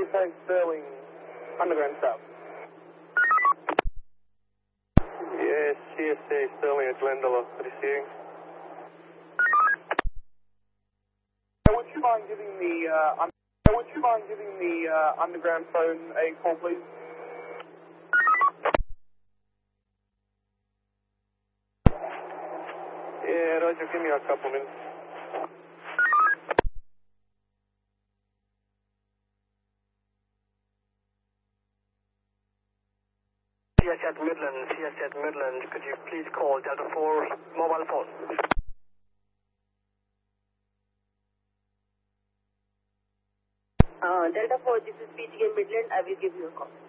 CSA Sterling, underground south. Yes, CSA Sterling at Glendale, receiving. Would you mind giving the underground phone a call, please? Yeah, Roger, give me a couple minutes. CSA Midland, could you please call Delta 4 mobile phone? Delta 4, this is PGA Midland. I will give you a call.